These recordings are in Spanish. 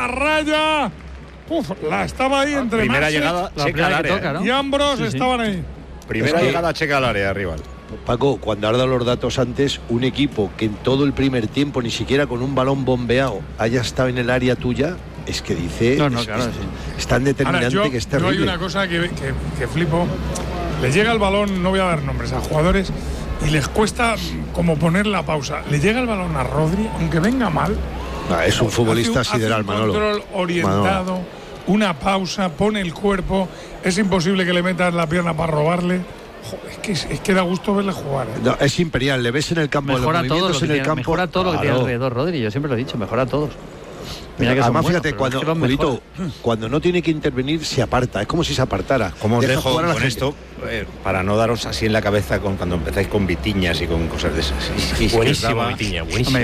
raya. La estaba ahí entre primera llegada Checa al área, toca, ¿no? Y Ambros estaban ahí. Primera llegada Checa al área, rival. Paco, cuando has dado los datos antes, un equipo que en todo el primer tiempo, ni siquiera con un balón bombeado, haya estado en el área tuya, es que dice... es tan determinante que es terrible. Hay una cosa que flipo. Le llega el balón, no voy a dar nombres, a jugadores, y les cuesta como poner la pausa. Le llega el balón a Rodri, aunque venga mal. Es un futbolista sideral, Manolo. Control orientado, Manolo. Una pausa, pone el cuerpo. Es imposible que le metas la pierna para robarle. Es que da gusto verle jugar. No, es imperial, le ves en el campo, mejora todo lo que tiene, campo, mejora todo lo que tiene alrededor, Rodri. Yo siempre lo he dicho, mejora a todos. Mira que además, fíjate, cuando no tiene que intervenir, se aparta. Es como si se apartara. Como os dejo con esto, para no daros así en la cabeza cuando empezáis con Vitiñas y con cosas de esas. Buenísimo, Vitiña, buenísimo.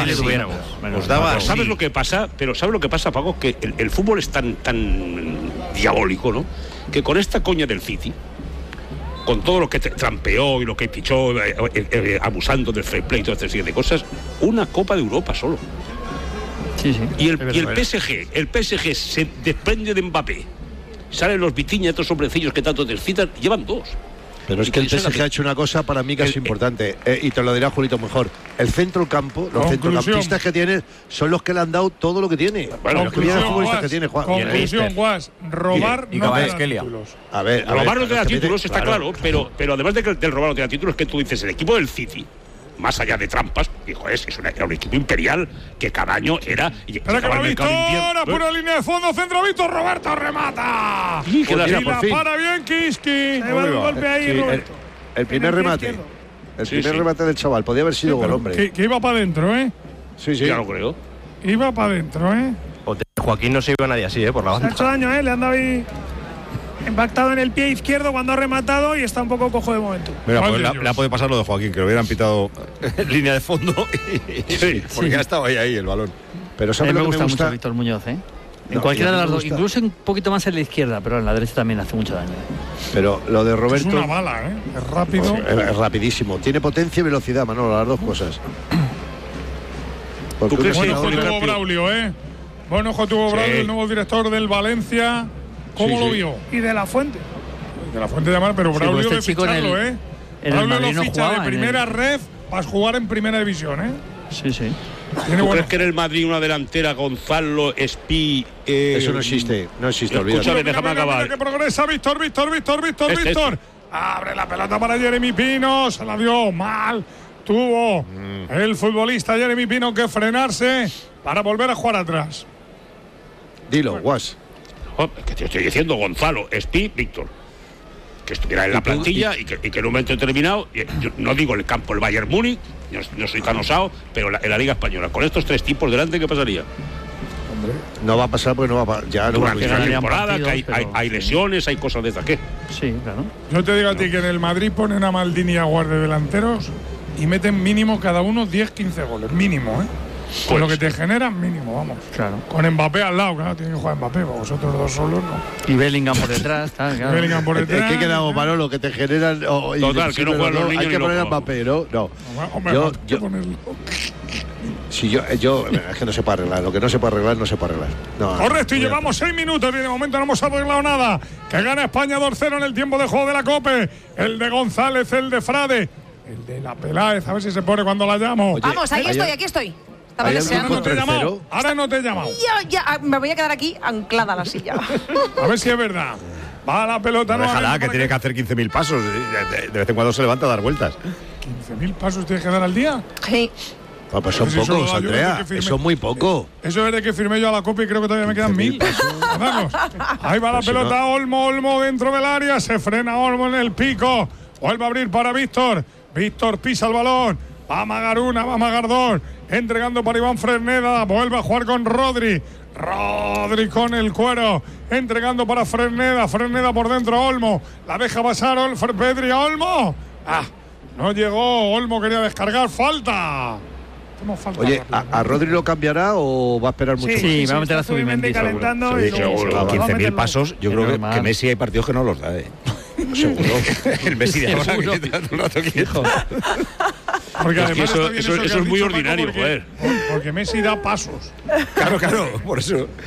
Os daba. ¿Sabes lo que pasa? Pero ¿sabes lo que pasa, Paco? Que el fútbol es tan diabólico, ¿no? Que con esta coña del City, con todo lo que trampeó y lo que pichó, abusando del fair play y toda esta serie de cosas, una Copa de Europa solo. Sí. Y el PSG se desprende de Mbappé. Salen los Vitiña, estos hombrecillos que tanto te excitan, llevan 2. Pero es que el PSG ha hecho una cosa para mí que es importante, y te lo dirá Julito mejor. El centro campo, los centrocampistas que tiene son los que le han dado todo lo que tiene. Bueno, los futbolistas que tiene, Juan. Conclusión, Guas, robar no te da títulos. Robar no te da títulos, está claro, pero además del robar no te da títulos, que tú dices, el equipo del City, más allá de trampas, dijo, era un equipo imperial que cada año era... Espera que va Víctor, pura línea de fondo, centro Víctor, Roberto remata. Y la para bien Kiski. Golpe ahí, Roberto. El primer remate. El primer remate del chaval. Podía haber sido gol, hombre. Que iba para adentro, ¿eh? Sí. Ya lo creo. Iba para adentro, ¿eh? Joaquín no se iba nadie así, por la banda. Se ha hecho daño, ¿eh? Le han dado ahí... impactado en el pie izquierdo cuando ha rematado y está un poco cojo de momento. Mira, pues le ha podido pasar lo de Joaquín, que lo hubieran pitado en línea de fondo. Porque ha estado ahí el balón. Pero a mí me gusta mucho Víctor Muñoz, ¿eh? En cualquiera de las dos, incluso un poquito más en la izquierda, pero en la derecha también hace mucho daño. Pero lo de Roberto... Es una bala, ¿eh? Es rápido. Es rapidísimo. Tiene potencia y velocidad, Manolo, las dos cosas. Buen ojo tuvo Braulio, ¿eh? Buen ojo tuvo Braulio, el nuevo director del Valencia. ¿Cómo lo vio? Y de la Fuente. De la Fuente de Amar, pero Braulio este de ficharlo, ¿eh? Braulio lo ficha de primera red para jugar en primera división, ¿eh? Sí. ¿Tú crees que en el Madrid una delantera, Gonzalo, Espí... Eso no existe, olvídate. Escúchame, déjame acabar. Que progresa Víctor. Abre la pelota para Jeremy Pino, se la dio mal. Tuvo el futbolista Jeremy Pino que frenarse para volver a jugar atrás. Dilo, Guas. Que te estoy diciendo, Gonzalo, Espí, Víctor, que estuviera en la plantilla y que en un momento determinado, yo no digo el campo el Bayern Múnich, no soy tan osado, pero en la Liga Española, con estos tres tipos delante, ¿qué pasaría? Hombre, no va a pasar porque no va a pasar. Ya no va a pasar. Una temporada, que hay lesiones, hay cosas de esas, ¿qué? Sí, claro. Yo te digo a ti que en el Madrid ponen a Maldini y a Guardia delanteros y meten mínimo cada uno 10-15 goles, mínimo, ¿eh? Con lo que te generan, mínimo, vamos. Claro. Con Mbappé al lado, claro, tiene que jugar Mbappé, vosotros dos solos no. Y Bellingham por detrás, claro. Bellingham por detrás. ¿Qué quedamos, Manolo? Que te generan. Total, que no juegan los niños. Hay que poner a Mbappé, ¿no? No. Hombre, yo ponerlo. Si yo es que no se puede arreglar. Lo que no se puede arreglar, no se puede arreglar. No, correcto, y llevamos 6 minutos y de momento no hemos arreglado nada. Que gana España 2-0 en el tiempo de juego de la COPE. El de González, el de Frade, el de la Peláez. A ver si se pone cuando la llamo. Oye, vamos, aquí estoy. Ahora no te he llamado. Ya, me voy a quedar aquí anclada a la silla. A ver si es verdad. Va la pelota. No, déjala, que tiene que hacer 15.000 pasos. De vez en cuando se levanta a dar vueltas. ¿15.000 pasos tienes que dar al día? Sí. Pues son pocos, Andrea. Eso es muy poco. Eso es de que firmé yo a la Copa y creo que todavía me quedan 1.000. Ahí va la pelota, Olmo dentro del área. Se frena Olmo en el pico. Vuelve a abrir para Víctor. Víctor pisa el balón. Va a amagar una, va a amagar dos. Entregando para Iván Fresneda. Vuelve a jugar con Rodri. Rodri con el cuero. Entregando para Fresneda. Fresneda por dentro, Olmo. La deja pasar Pedri a Olmo. No llegó. Olmo quería descargar. Falta. Oye, ¿a Rodri lo cambiará o va a esperar mucho? Sí, va a meter a Zubimendi calentando. Seguro. 15.000 pasos. Yo creo que Messi hay partidos que no los da, Seguro. El Messi de ahora que está un rato quieto. Porque además eso es muy ordinario, joder. Porque Messi da pasos. Claro, por eso.